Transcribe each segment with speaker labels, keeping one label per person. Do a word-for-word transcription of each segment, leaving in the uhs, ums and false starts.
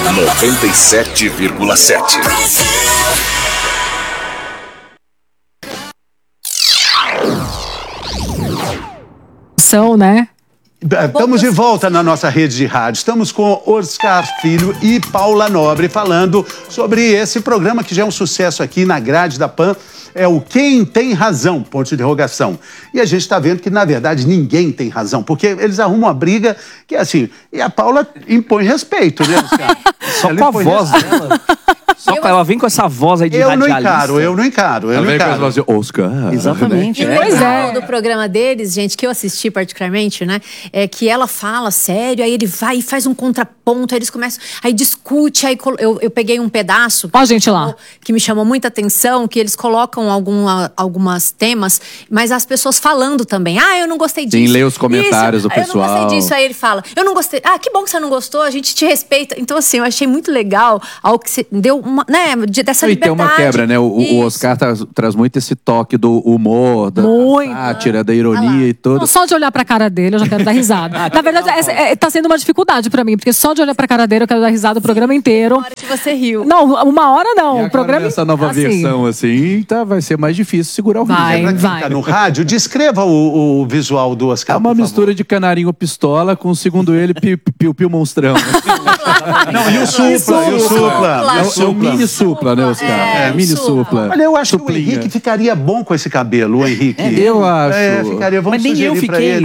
Speaker 1: noventa e sete vírgula sete.
Speaker 2: São, né?
Speaker 3: Estamos de volta na nossa rede de rádio. Estamos com Oscar Filho e Paula Nobre falando sobre esse programa que já é um sucesso aqui na grade da Pan. É o Quem Tem Razão, ponto de interrogação. E a gente está vendo que, na verdade, ninguém tem razão, porque eles arrumam uma briga que, assim, e a Paula impõe respeito, né, Oscar?
Speaker 4: Só ela com a voz dela. Só eu... ela vem com essa voz aí de
Speaker 3: eu
Speaker 4: radialista.
Speaker 3: Eu não encaro, eu não encaro, eu
Speaker 5: ela
Speaker 3: não
Speaker 5: vem
Speaker 3: encaro.
Speaker 5: com as vozes de Oscar.
Speaker 4: Exatamente.
Speaker 6: E o
Speaker 4: é.
Speaker 6: legal do programa deles, gente, que eu assisti particularmente, né, é que ela fala sério, aí ele vai e faz um contraponto, aí eles começam, aí discute, aí eu, eu peguei um pedaço
Speaker 2: ó, gente lá,
Speaker 6: que me chamou muita atenção, que eles colocam algum, algumas temas, mas as pessoas falando também, ah, eu não gostei disso.
Speaker 5: Sim, lê os comentários
Speaker 6: Isso,
Speaker 5: do pessoal.
Speaker 6: Eu não gostei disso, aí ele fala, eu não gostei, ah, que bom que você não gostou, a gente te respeita. Então, assim, eu achei muito legal algo que você deu uma, né, dessa
Speaker 5: e
Speaker 6: liberdade.
Speaker 5: tem uma quebra, né? O, o Oscar traz, traz muito esse toque do humor, da, da sátira, da ironia ah e tudo.
Speaker 2: Não, só de olhar pra cara dele, eu já quero dar risada. Na verdade, é, é, tá sendo uma dificuldade pra mim, porque só de olhar pra cara dele, eu quero dar risada o programa inteiro.
Speaker 6: Uma hora que você riu.
Speaker 2: Não, uma hora não.
Speaker 5: E
Speaker 2: o programa
Speaker 5: essa nova assim, versão, assim, tá, vai ser mais difícil segurar o riso.
Speaker 2: Vai,
Speaker 3: pra
Speaker 2: vai.
Speaker 3: Tá no rádio, descreva o, o visual do Oscar.
Speaker 5: É uma mistura de canarinho pistola com, segundo ele, piu-piu monstrão.
Speaker 3: Não, e o supla, e o supla.
Speaker 5: É o mini supla, né, Oscar? É, mini supla.
Speaker 3: Olha, eu acho Suplinha. que o Henrique ficaria bom com esse cabelo, o Henrique.
Speaker 5: É, eu acho.
Speaker 3: É, ficaria, vamos
Speaker 4: Mas nem eu fiquei.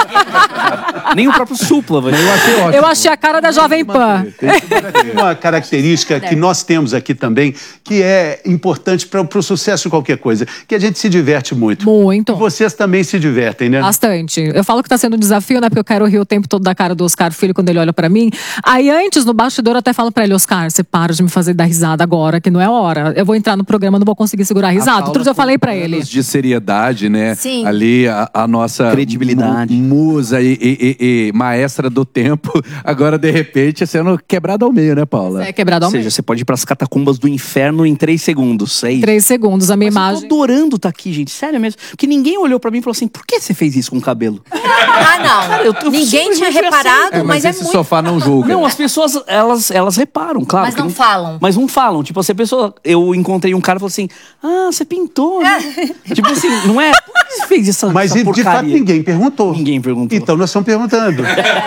Speaker 4: Nem o próprio supla, velho.
Speaker 5: Eu achei ótimo.
Speaker 2: Eu achei a cara da Jovem Pan.
Speaker 3: Tem uma característica que nós temos aqui também, que é importante para o sucesso de qualquer coisa, que a gente se diverte muito.
Speaker 2: Muito.
Speaker 3: E vocês também se divertem, né?
Speaker 2: Bastante. Eu falo que tá sendo um desafio, né? Porque eu quero rir o tempo todo da cara do Oscar Filho quando ele olha pra mim. Aí antes, no bastidor, eu até falo pra ele, Oscar, você para de me fazer dar risada agora, que não é a hora. Eu vou entrar no programa, não vou conseguir segurar a risada. Outro dia eu falei pra ele.
Speaker 5: De seriedade, né?
Speaker 6: Sim.
Speaker 5: Ali a, a nossa
Speaker 4: credibilidade,
Speaker 5: musa e, e, e, e maestra do tempo, agora de repente sendo quebrada ao meio, né, Paula?
Speaker 2: É, quebrada ao meio.
Speaker 4: Ou seja, você pode ir pras catacumbas do inferno em três segundos. É isso.
Speaker 2: Três segundos, a minha
Speaker 4: Mas
Speaker 2: imagem.
Speaker 4: eu tô adorando estar aqui, gente. Sério mesmo. Porque ninguém olhou pra mim e falou assim, por que você fez isso com o cabelo?
Speaker 6: Ah, não. Cara, eu, eu ninguém tinha reparado,
Speaker 5: é, mas,
Speaker 6: mas é
Speaker 5: esse
Speaker 6: muito...
Speaker 5: sofá não julga.
Speaker 4: Não, as pessoas, elas, elas reparam, claro.
Speaker 6: Mas não,
Speaker 4: não
Speaker 6: falam.
Speaker 4: Mas não falam. Tipo, se a pessoa... Eu encontrei um cara e falou assim, ah, você pintou, né? Tipo assim, não é... Por que você fez essa,
Speaker 3: mas
Speaker 4: essa
Speaker 3: de
Speaker 4: porcaria?
Speaker 3: fato ninguém perguntou.
Speaker 4: Ninguém perguntou.
Speaker 3: Então nós estamos perguntando.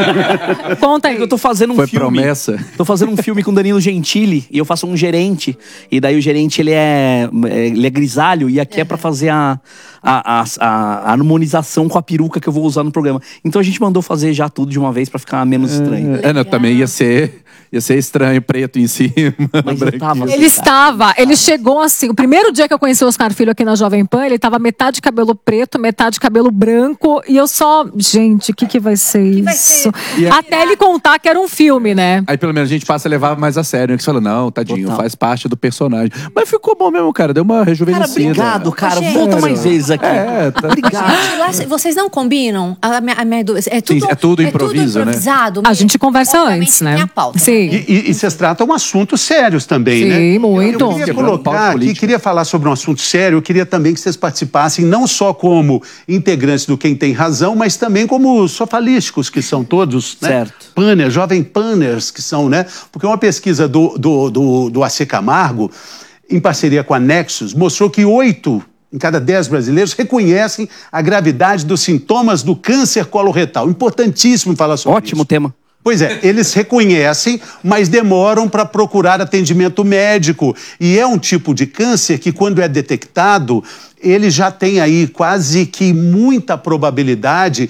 Speaker 2: Conta aí.
Speaker 4: Eu tô fazendo um
Speaker 5: Foi
Speaker 4: filme.
Speaker 5: promessa.
Speaker 4: Tô fazendo um filme com Danilo Gentili e eu faço um gerente. E daí o gerente, ele é, ele é grisalho e aqui é, é pra fazer a, a, a, a harmonização com a peruca que eu vou usar no programa. Então a gente mandou fazer já tudo de uma vez pra ficar menos estranho.
Speaker 5: É, não, também ia ser, ia ser estranho, preto em cima.
Speaker 4: Mas eu tava assim,
Speaker 2: ele estava, ele chegou assim, o primeiro dia que eu conheci o Oscar Filho aqui na Jovem Pan, ele tava metade cabelo preto, metade cabelo branco, e eu só, gente, o que que vai ser
Speaker 6: que
Speaker 2: isso?
Speaker 6: Vai ser?
Speaker 2: Até ele contar que era um filme, né?
Speaker 5: Aí pelo menos a gente passa a levar mais a sério, né? Que você fala, não, tadinho,
Speaker 4: Total.
Speaker 5: faz parte do personagem. Mas ficou bom mesmo, cara, deu uma rejuvenescida.
Speaker 4: Cara, obrigado, cara.
Speaker 6: Gente,
Speaker 4: Volta mais vezes aqui.
Speaker 5: É, tá.
Speaker 4: Obrigado.
Speaker 6: Gente, lá, vocês não combinam? A minha, a minha, é, tudo,
Speaker 5: Sim, é tudo improviso,
Speaker 6: é tudo improvisado,
Speaker 2: né? A gente conversa
Speaker 6: obviamente,
Speaker 2: antes, né?
Speaker 6: Tem a pauta,
Speaker 2: Sim.
Speaker 6: Né?
Speaker 3: E, e, e vocês tratam assuntos sérios também,
Speaker 2: Sim,
Speaker 3: né?
Speaker 2: Sim, muito.
Speaker 3: Eu, eu queria colocar aqui, queria falar sobre um assunto sério, eu queria também que vocês participassem, não só como integrantes do Quem Tem Razão, mas também como sofalísticos, que são todos, né?
Speaker 4: Certo.
Speaker 3: Panners, jovem panners, que são, né? Porque uma pesquisa do, do, do, do A C Camargo, em parceria com a Nexus, mostrou que oito em cada dez brasileiros reconhecem a gravidade dos sintomas do câncer coloretal. Importantíssimo falar sobre
Speaker 4: Ótimo
Speaker 3: isso.
Speaker 4: tema.
Speaker 3: Pois é, eles reconhecem, mas demoram para procurar atendimento médico. E é um tipo de câncer que, quando é detectado, ele já tem aí quase que muita probabilidade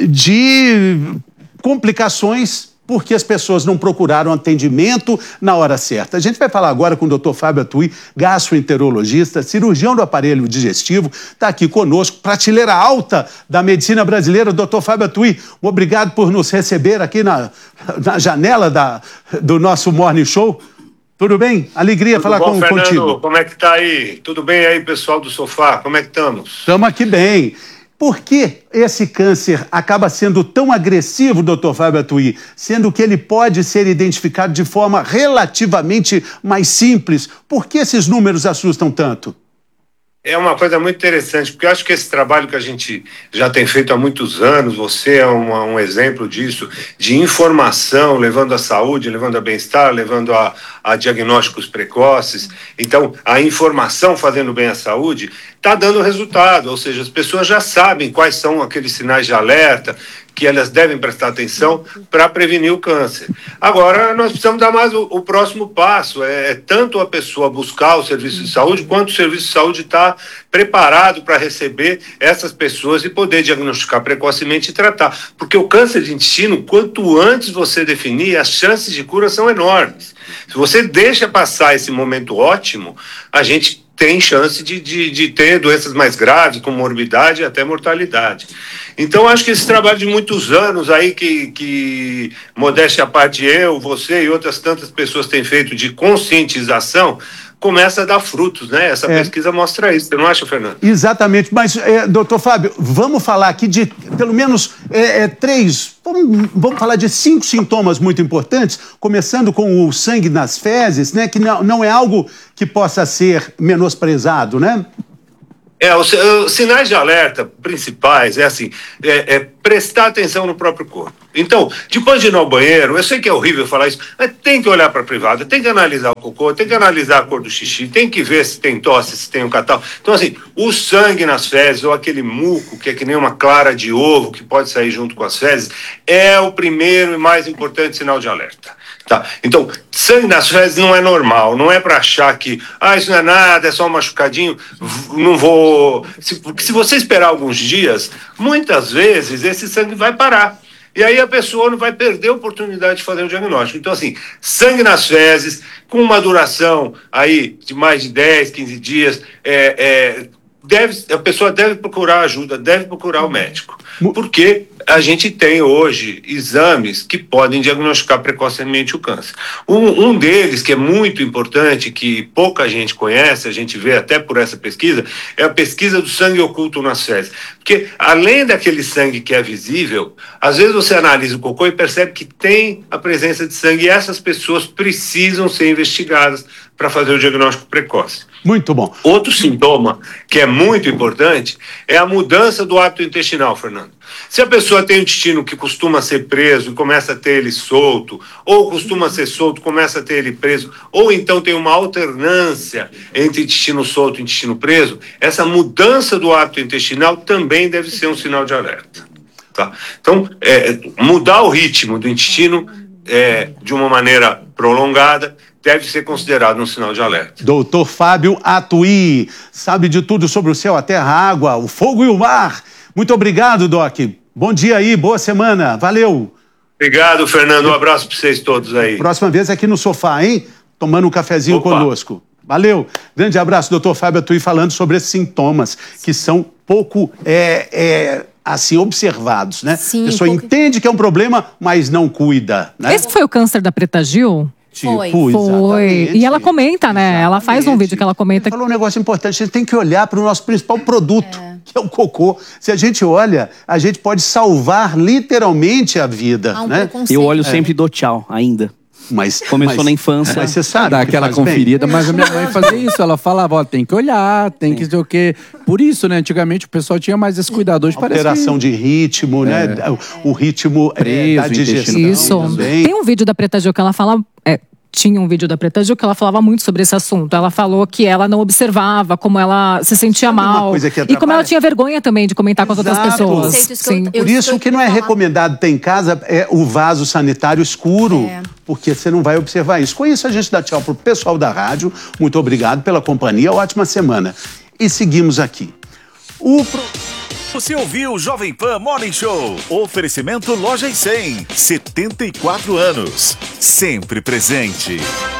Speaker 3: de complicações, porque as pessoas não procuraram atendimento na hora certa. A gente vai falar agora com o doutor Fábio Atui, gastroenterologista, cirurgião do aparelho digestivo, está aqui conosco, prateleira alta da medicina brasileira. Doutor Fábio Atui, obrigado por nos receber aqui na, na janela da, do nosso Morning Show. Tudo bem? Alegria
Speaker 7: Tudo
Speaker 3: falar
Speaker 7: bom,
Speaker 3: com,
Speaker 7: Fernando?
Speaker 3: contigo.
Speaker 7: Como é que tá aí? Tudo bem aí, pessoal do sofá? Como é que estamos?
Speaker 3: Estamos aqui bem. Por que esse câncer acaba sendo tão agressivo, doutor Fábio Atui, sendo que ele pode ser identificado de forma relativamente mais simples? Por que esses números assustam tanto?
Speaker 7: É uma coisa muito interessante, porque eu acho que esse trabalho que a gente já tem feito há muitos anos, você é uma, um exemplo disso, de informação, levando a saúde, levando a bem-estar, levando a, a diagnósticos precoces. Então, a informação fazendo bem à saúde está dando resultado, ou seja, as pessoas já sabem quais são aqueles sinais de alerta que elas devem prestar atenção para prevenir o câncer. Agora, nós precisamos dar mais o, o próximo passo, é, é tanto a pessoa buscar o serviço de saúde, quanto o serviço de saúde está preparado para receber essas pessoas e poder diagnosticar precocemente e tratar. Porque o câncer de intestino, quanto antes você definir, as chances de cura são enormes. Se você deixa passar esse momento ótimo, a gente tem chance de, de, de ter doenças mais graves, como morbidade e até mortalidade. Então, acho que esse trabalho de muitos anos aí que, que modéstia à parte, eu, você e outras tantas pessoas têm feito de conscientização, começa a dar frutos, né? Essa é. pesquisa mostra isso, você não acha, Fernando?
Speaker 3: Exatamente, mas, é, doutor Fábio, vamos falar aqui de pelo menos é, é, três, vamos, vamos falar de cinco sintomas muito importantes, começando com o sangue nas fezes, né? Que não, não é algo que possa ser menosprezado, né?
Speaker 7: É, os, os sinais de alerta principais é assim, é, é prestar atenção no próprio corpo. Então, depois de ir ao banheiro, eu sei que é horrível falar isso, mas tem que olhar para a privada, tem que analisar o cocô, tem que analisar a cor do xixi, tem que ver se tem tosse, se tem um catarro. Então, assim, o sangue nas fezes ou aquele muco, que é que nem uma clara de ovo, que pode sair junto com as fezes, é o primeiro e mais importante sinal de alerta. Tá. Então, sangue nas fezes não é normal, não é para achar que ah, isso não é nada, é só um machucadinho, não vou... Se, porque se você esperar alguns dias, muitas vezes esse sangue vai parar. E aí a pessoa não vai perder a oportunidade de fazer o diagnóstico. Então, assim, sangue nas fezes, com uma duração aí de mais de dez, quinze dias, é, é, deve, a pessoa deve procurar ajuda, deve procurar o médico. Porque a gente tem hoje exames que podem diagnosticar precocemente o câncer. Um, um deles, que é muito importante, que pouca gente conhece, a gente vê até por essa pesquisa, é a pesquisa do sangue oculto nas fezes. Porque, além daquele sangue que é visível, às vezes você analisa o cocô e percebe que tem a presença de sangue e essas pessoas precisam ser investigadas para fazer o diagnóstico precoce.
Speaker 3: Muito bom.
Speaker 7: Outro sintoma que é muito importante é a mudança do hábito intestinal, Fernando. Se a pessoa tem um intestino que costuma ser preso e começa a ter ele solto, ou costuma ser solto, começa a ter ele preso, ou então tem uma alternância entre intestino solto e intestino preso, essa mudança do hábito intestinal também deve ser um sinal de alerta. Tá? Então, é, mudar o ritmo do intestino é, de uma maneira prolongada deve ser considerado um sinal de alerta.
Speaker 3: Doutor Fábio Atuí, sabe de tudo sobre o céu, a terra, a água, o fogo e o mar. Muito obrigado, Doc. Bom dia aí, boa semana. Valeu.
Speaker 7: Obrigado, Fernando. Um abraço para vocês todos aí.
Speaker 3: Próxima vez aqui no sofá, hein? Tomando um cafezinho Opa. conosco. Valeu. Grande abraço, doutor Fábio Atuí, falando sobre esses sintomas que são pouco... É, é... assim, observados, né?
Speaker 6: Sim,
Speaker 3: a pessoa
Speaker 6: pouco...
Speaker 3: entende que é um problema, mas não cuida, né?
Speaker 2: Esse foi o câncer da Preta Gil?
Speaker 3: Tipo,
Speaker 6: foi.
Speaker 2: foi. E ela comenta, né? Exatamente. Ela faz um vídeo que ela comenta...
Speaker 3: Ele falou um negócio importante, a gente tem que olhar para o nosso principal produto, é. que é o cocô. Se a gente olha, a gente pode salvar literalmente a vida,
Speaker 6: ah, um
Speaker 3: né?
Speaker 4: Eu olho sempre e dou tchau, ainda.
Speaker 3: Mas,
Speaker 4: Começou
Speaker 3: mas,
Speaker 4: na infância.
Speaker 3: Mas você sabe
Speaker 5: dá aquela conferida,
Speaker 3: bem.
Speaker 5: Mas a minha mãe fazia isso. Ela falava, ó, tem que olhar, tem que sei o quê. Por isso, né? Antigamente o pessoal tinha mais esse cuidado. Hoje parece
Speaker 3: alteração
Speaker 5: que...
Speaker 3: de ritmo, né?
Speaker 5: É.
Speaker 3: O, o ritmo
Speaker 5: Preso,
Speaker 3: é, da digestão.
Speaker 2: Isso.
Speaker 3: Também.
Speaker 2: Tem um vídeo da Preta Gil que ela fala... É, tinha um vídeo da Preta Gil que ela falava muito sobre esse assunto. Ela falou que ela não observava, como ela se sentia
Speaker 3: Sabe
Speaker 2: mal.
Speaker 3: uma coisa que
Speaker 2: e como ela tinha vergonha também de comentar com as outras
Speaker 3: Exato.
Speaker 2: pessoas.
Speaker 6: Sim.
Speaker 3: Por isso que não é recomendado ter em casa é o vaso sanitário escuro,
Speaker 6: é. porque
Speaker 3: você não vai observar isso. Com isso a gente dá tchau pro pessoal da rádio. Muito obrigado pela companhia, ótima semana. E seguimos aqui. O pro...
Speaker 8: Você ouviu o Jovem Pan Morning Show. Oferecimento Loja e cem. setenta e quatro anos. Sempre presente.